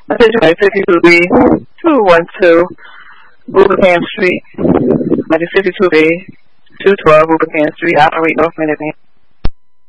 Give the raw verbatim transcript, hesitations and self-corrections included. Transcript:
I said you might fifty-two B, two one two, Rubicam Street, ninety fifty-two B, two twelve Rubicam Street, operate North Minuteman.